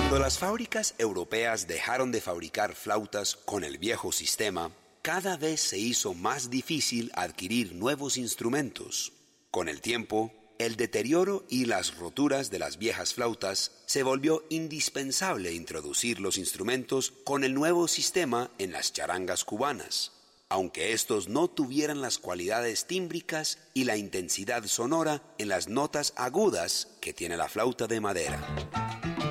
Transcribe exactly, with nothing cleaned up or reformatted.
Cuando las fábricas europeas dejaron de fabricar flautas con el viejo sistema, cada vez se hizo más difícil adquirir nuevos instrumentos. Con el tiempo, el deterioro y las roturas de las viejas flautas se volvió indispensable introducir los instrumentos con el nuevo sistema en las charangas cubanas, aunque estos no tuvieran las cualidades tímbricas y la intensidad sonora en las notas agudas que tiene la flauta de madera.